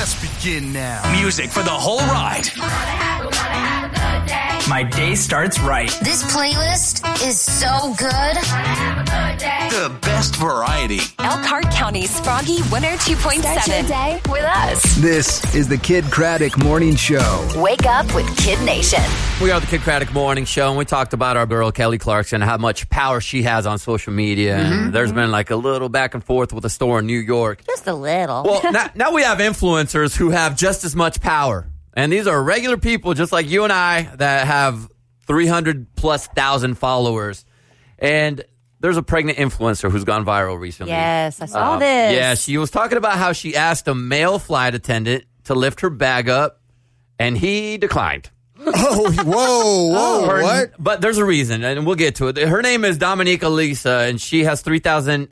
just begin now. Music for the whole ride. My day starts right. This playlist is so good. The best variety. Elkhart County's Froggy 102.7. Start your day with us. This is the Kid Craddock Morning Show. Wake up with Kid Nation. We are the Kid Craddock Morning Show, and we talked about our girl Kelly Clarkson, how much power she has on social media. And there's been like a little back and forth with a store in New York. Just a little. Well, now we have influencers who have just as much power. And these are regular people just like you and I that have 300,000+ followers. And there's a pregnant influencer who's gone viral recently. Yes, I saw this. Yeah, she was talking about how she asked a male flight attendant to lift her bag up, and he declined. Oh, whoa, what? But there's a reason, and we'll get to it. Her name is Dominica Lisa, and she has 300,000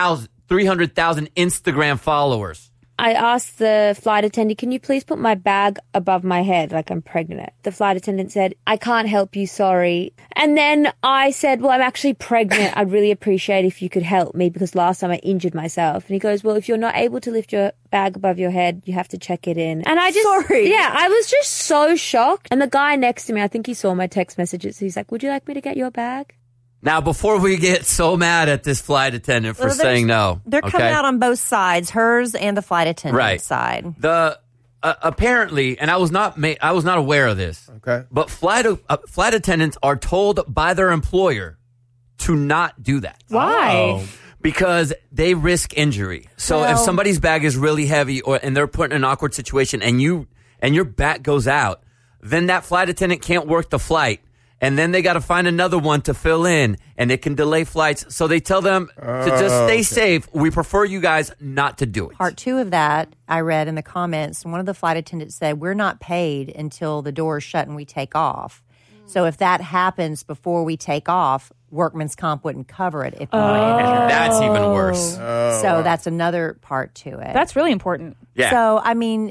Instagram followers. I asked the flight attendant, can you please put my bag above my head like I'm pregnant? The flight attendant said, I can't help you, sorry. And then I said, well, I'm actually pregnant. I'd really appreciate if you could help me because last time I injured myself. And he goes, well, if you're not able to lift your bag above your head, you have to check it in. And I just, yeah, I was just so shocked. And the guy next to me, I think he saw my text messages. He's like, would you like me to get your bag? Now, before we get so mad at this flight attendant for saying no. They're coming out on both sides, hers and the flight attendant's side. The apparently, and I was not aware of this. Okay. But flight attendants are told by their employer to not do that. Why? Oh. Because they risk injury. So if somebody's bag is really heavy and they're put in an awkward situation and your back goes out, then that flight attendant can't work the flight. And then they got to find another one to fill in, and it can delay flights. So they tell them to just stay safe. We prefer you guys not to do it. Part 2 of that, I read in the comments, one of the flight attendants said, we're not paid until the door is shut and we take off. So if that happens before we take off, workman's comp wouldn't cover it. If That's even worse. So that's another part to it. That's really important. Yeah. So, I mean...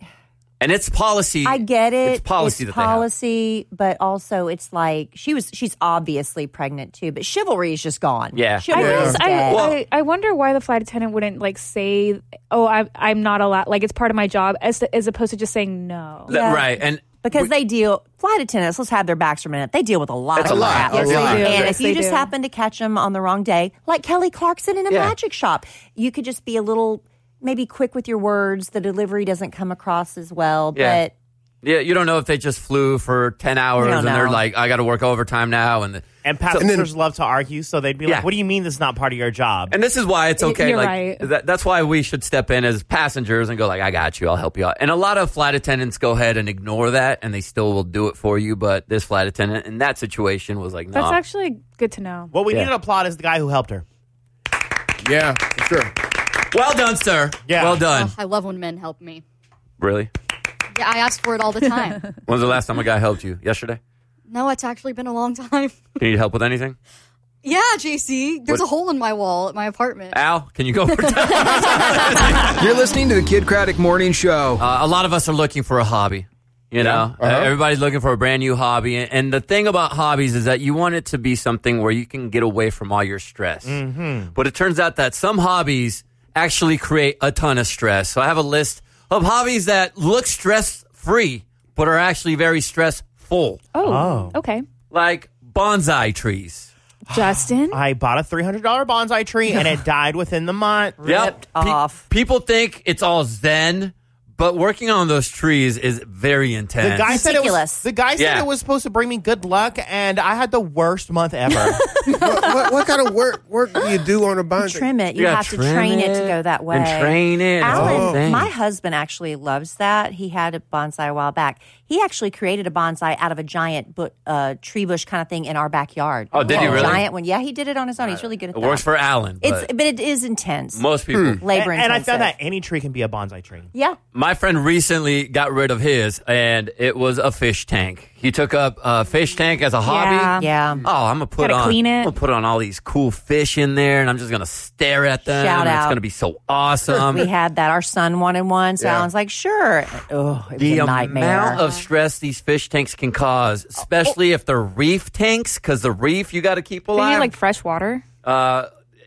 And it's policy. I get it. It's policy that policy, but also it's like she's obviously pregnant too. But chivalry is just gone. Yeah, chivalry is dead. I wonder why the flight attendant wouldn't like say, "Oh, I'm not allowed." Like it's part of my job, as opposed to just saying no. Yeah. Right, and because flight attendants. Let's have their backs for a minute. They deal with a lot of crap. Yes, they do. And Yes, if you they just do. happen to catch them on the wrong day, like Kelly Clarkson in a magic shop, you could just be a little maybe quick with your words. The delivery doesn't come across as well, but. Yeah, you don't know if they just flew for 10 hours and they're like, I got to work overtime now. And passengers love to argue, so they'd be like, what do you mean this is not part of your job? And this is why it's okay. You're like right. That's why we should step in as passengers and go like, I got you. I'll help you out. And a lot of flight attendants go ahead and ignore that, and they still will do it for you. But this flight attendant in that situation was like, no. That's actually good to know. What we need to applaud is the guy who helped her. Yeah, for sure. Well done, sir. Yeah. Well done. I love when men help me. Really? Yeah, I ask for it all the time. When was the last time a guy helped you? Yesterday? No, it's actually been a long time. Can you help with anything? Yeah, JC. There's a hole in my wall at my apartment. Al, can you go over You're listening to the Kid Craddock Morning Show. A lot of us are looking for a hobby. You know, everybody's looking for a brand new hobby. And the thing about hobbies is that you want it to be something where you can get away from all your stress. But it turns out that some hobbies actually create a ton of stress. So I have a list of hobbies that look stress-free, but are actually very stressful. Oh, okay. Like bonsai trees. Justin? I bought a $300 bonsai tree, and it died within the month. Ripped off. People think it's all zen, but working on those trees is very intense. The guy said it was supposed to bring me good luck, and I had the worst month ever. what kind of work do you do on a bonsai? Trim it. You have to train it to go that way. And train it. Alan, my husband actually loves that. He had a bonsai a while back. He actually created a bonsai out of a giant tree bush kind of thing in our backyard. Oh, did he really? Giant one. Yeah, he did it on his own. He's really good at that. It works for Alan. But it is intense. Most people. Labor intensive. And I found that any tree can be a bonsai tree. Yeah. My friend recently got rid of his, and it was a fish tank. He took up a fish tank as a hobby. Yeah. Oh, I'm gonna clean it. I'm gonna put on all these cool fish in there, and I'm just gonna stare at them. Shout out. It's gonna be so awesome. We had that. Our son wanted one, so Alan's like, sure. Oh, it was a nightmare. The amount of stress these fish tanks can cause, especially if they're reef tanks, because the reef you got to keep alive. Do you need like fresh water?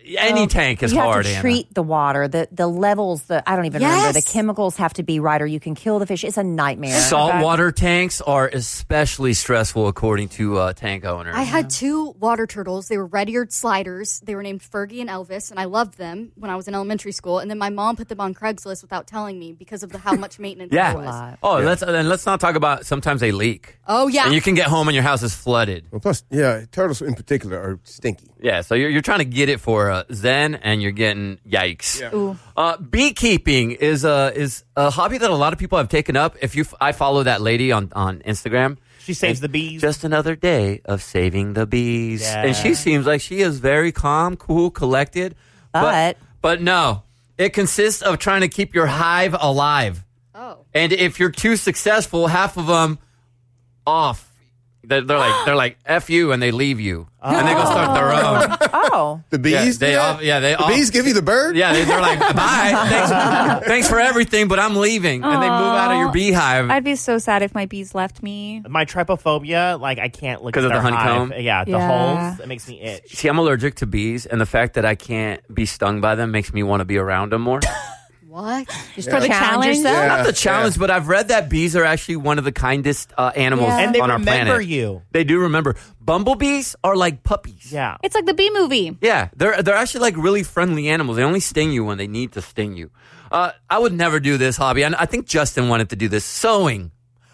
any tank is you hard. You have to Anna. treat the water, the levels. I don't even remember. The chemicals have to be right, or you can kill the fish. It's a nightmare. Saltwater tanks are especially stressful, according to tank owners. I had 2 water turtles. They were red-eared sliders. They were named Fergie and Elvis, and I loved them when I was in elementary school. And then my mom put them on Craigslist without telling me because of how much maintenance there was. Oh, let's not talk about sometimes they leak. Oh, yeah. And you can get home and your house is flooded. Well, plus, turtles in particular are stinky. Yeah, so you're trying to get it for Zen, and you're getting yikes. Yeah. Beekeeping is a hobby that a lot of people have taken up. I follow that lady on Instagram. She saves the bees. Just another day of saving the bees. Yeah. And she seems like she is very calm, cool, collected. But no, it consists of trying to keep your hive alive. Oh. And if you're too successful, half of them off. They're like F you, and they leave you. And they go start their own. The bees? The bees give you the bird? Yeah, they're like, bye. Thanks for everything, but I'm leaving. And they move out of your beehive. I'd be so sad if my bees left me. My trypophobia, I can't look at because of their the honeycomb. Hive. The holes. It makes me itch. See, I'm allergic to bees, and the fact that I can't be stung by them makes me want to be around them more. What? Just for the challenge? Not the challenge, but I've read that bees are actually one of the kindest animals and they on our planet. remember you. They do remember. Bumblebees are like puppies. Yeah. It's like the Bee Movie. Yeah, they're actually like really friendly animals. They only sting you when they need to sting you. I would never do this hobby. And I think Justin wanted to do this. Sewing.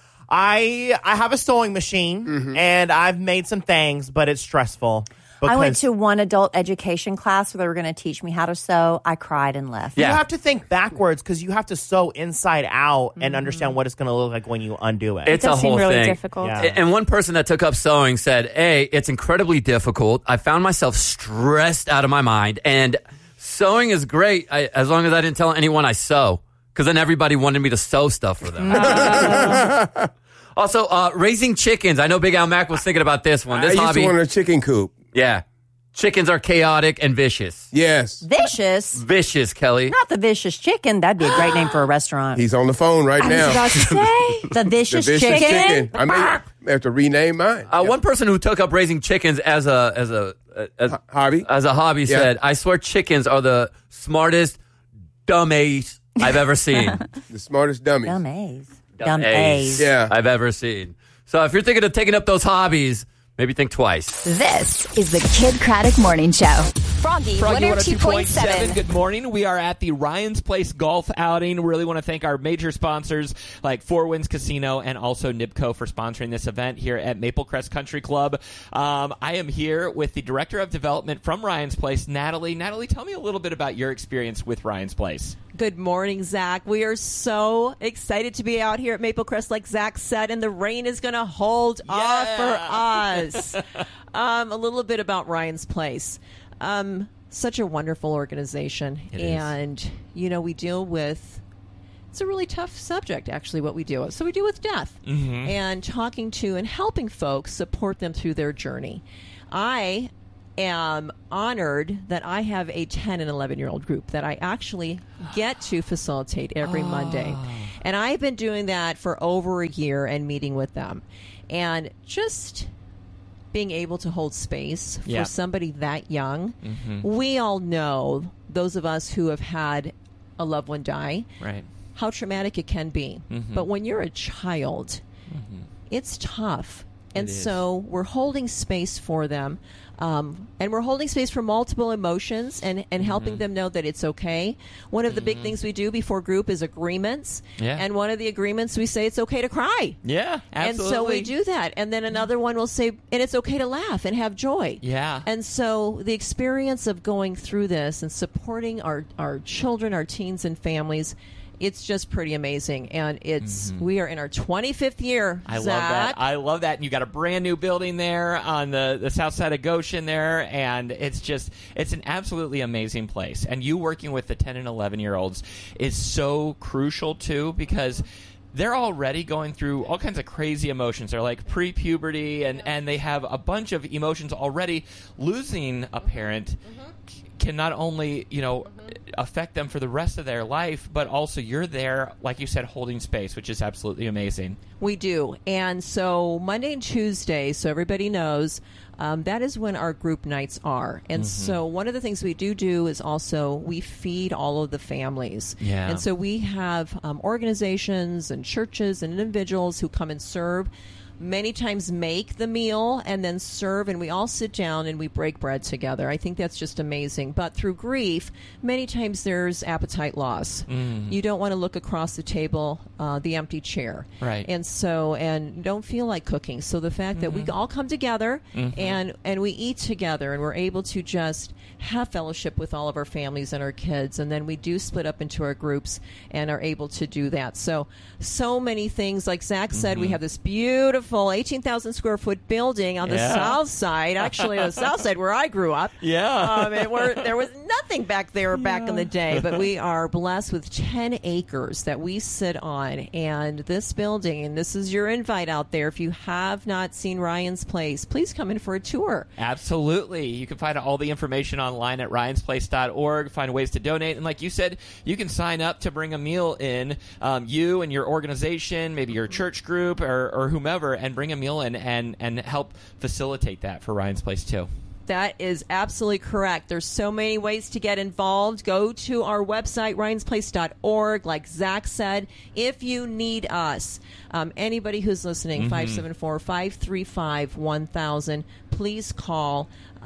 I have a sewing machine, and I've made some things, but it's stressful. I went to one adult education class where they were going to teach me how to sew. I cried and left. You have to think backwards because you have to sew inside out and understand what it's going to look like when you undo it. It's a whole really thing. Difficult. Yeah. And one person that took up sewing said, "Hey, it's incredibly difficult. I found myself stressed out of my mind, and sewing is great as long as I didn't tell anyone I sew, because then everybody wanted me to sew stuff for them." Also, raising chickens. I know Big Al Mac was thinking about this one. This I used hobby. to want a chicken coop. Yeah. Chickens are chaotic and vicious. Yes. Vicious? Vicious, Kelly. Not the Vicious Chicken. That'd be a great name for a restaurant. He's on the phone right now. I was about to say. The Vicious Chicken? I may have to rename mine. One person who took up raising chickens as a hobby said, "I swear chickens are the smartest dummies I've ever seen." The smartest dummies. Dummies. Yeah. I've ever seen. So if you're thinking of taking up those hobbies, maybe think twice. This is the Kid Craddock Morning Show. Froggy 102.7. Good morning. We are at the Ryan's Place Golf Outing. Really want to thank our major sponsors like Four Winds Casino and also Nibco for sponsoring this event here at Maple Crest Country Club. I am here with the Director of Development from Ryan's Place, Natalie. Natalie, tell me a little bit about your experience with Ryan's Place. Good morning, Zach. We are so excited to be out here at Maple Crest, like Zach said, and the rain is going to hold off for us. A little bit about Ryan's Place. Such a wonderful organization. And, we deal with, it's a really tough subject, actually, what we deal with. So we deal with death and talking to and helping folks support them through their journey. I am honored that I have a 10 and 11-year-old group that I actually get to facilitate every Monday. And I've been doing that for over a year and meeting with them. And just being able to hold space for somebody that young. We all know, those of us who have had a loved one die, how traumatic it can be. But when you're a child, it's tough. And so we're holding space for them. And we're holding space for multiple emotions and helping them know that it's okay. One of the big things we do before group is agreements. And one of the agreements, we say it's okay to cry. Yeah, absolutely. And so we do that. And then another one will say, and it's okay to laugh and have joy. Yeah. And so the experience of going through this and supporting our children, our teens and families, it's just pretty amazing. And it's we are in our 25th year, I Zach. love that. I love that. And you got a brand new building there on the south side of Goshen there. And it's an absolutely amazing place. And you working with the 10 and 11-year-olds is so crucial, too, because they're already going through all kinds of crazy emotions. They're like pre-puberty, and they have a bunch of emotions already. Losing a parent can not only, affect them for the rest of their life, but also you're there, like you said, holding space, which is absolutely amazing. We do. And so Monday and Tuesday, so everybody knows, that is when our group nights are. And so one of the things we do is also we feed all of the families. Yeah. And so we have organizations and churches and individuals who come and serve, many times make the meal and then serve, and we all sit down and we break bread together. I think that's just amazing. But through grief, many times there's appetite loss. You don't want to look across the table, the empty chair. Right. And don't feel like cooking. So the fact that we all come together and we eat together, and we're able to just have fellowship with all of our families and our kids, and then we do split up into our groups and are able to do that. So many things. Like Zach said, we have this beautiful 18,000 square foot building on the south side, actually on the south side where I grew up. Yeah. There was nothing back there back in the day, but we are blessed with 10 acres that we sit on. And this building, and this is your invite out there, if you have not seen Ryan's Place, please come in for a tour. Absolutely. You can find all the information online at ryans.place.org, find ways to donate. And like you said, you can sign up to bring a meal in, you and your organization, maybe your church group or whomever, and bring a meal in and help facilitate that for Ryan's Place too. That is absolutely correct. There's so many ways to get involved. Go to our website, ryans.place.org. Like Zach said, if you need us, anybody who's listening, 574-535-1000, please call.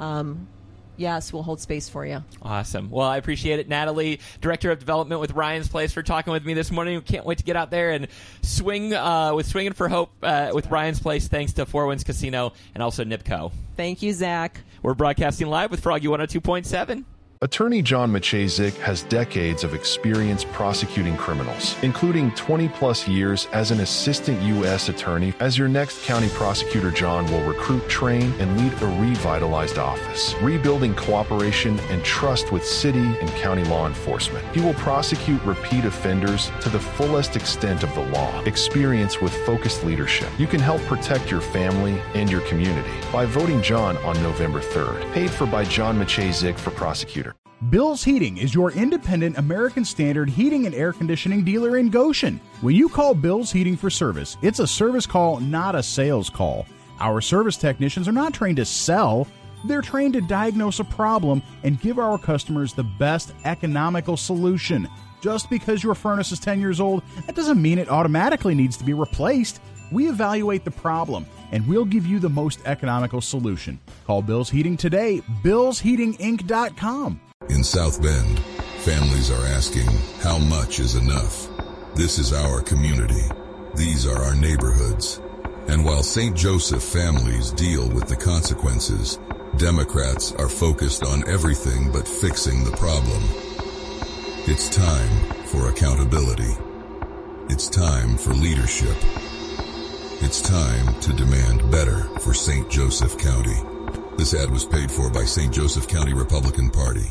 Yes, we'll hold space for you. Awesome. Well, I appreciate it. Natalie, Director of Development with Ryan's Place, for talking with me this morning. Can't wait to get out there and swing with Swinging for Hope with Ryan's Place, thanks to Four Winds Casino and also NIPCO. Thank you, Zach. We're broadcasting live with Froggy 102.7. Attorney John Maciejczyk has decades of experience prosecuting criminals, including 20-plus years as an assistant U.S. attorney. As your next county prosecutor, John will recruit, train, and lead a revitalized office, rebuilding cooperation and trust with city and county law enforcement. He will prosecute repeat offenders to the fullest extent of the law. Experience with focused leadership. You can help protect your family and your community by voting John on November 3rd. Paid for by John Maciejczyk for prosecutor. Bill's Heating is your independent American Standard heating and air conditioning dealer in Goshen. When you call Bill's Heating for service, it's a service call, not a sales call. Our service technicians are not trained to sell. They're trained to diagnose a problem and give our customers the best economical solution. Just because your furnace is 10 years old, that doesn't mean it automatically needs to be replaced. We evaluate the problem, and we'll give you the most economical solution. Call Bill's Heating today, billsheatinginc.com. In South Bend, families are asking, how much is enough? This is our community. These are our neighborhoods. And while St. Joseph families deal with the consequences, Democrats are focused on everything but fixing the problem. It's time for accountability. It's time for leadership. It's time to demand better for St. Joseph County. This ad was paid for by St. Joseph County Republican Party.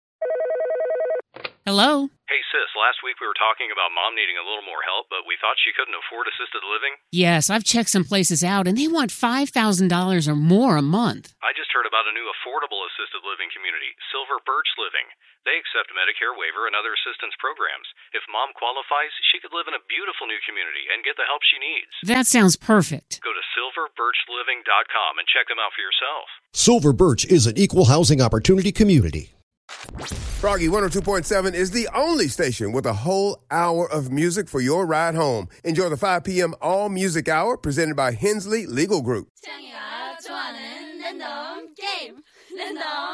Hello? Hey, sis, last week we were talking about Mom needing a little more help, but we thought she couldn't afford assisted living. Yes, I've checked some places out, and they want $5,000 or more a month. I just heard about a new affordable assisted living community, Silver Birch Living. They accept Medicare waiver and other assistance programs. If Mom qualifies, she could live in a beautiful new community and get the help she needs. That sounds perfect. Go to silverbirchliving.com and check them out for yourself. Silver Birch is an equal housing opportunity community. Froggy 102.7 is the only station with a whole hour of music for your ride home. Enjoy the 5 p.m. All Music Hour presented by Hensley Legal Group.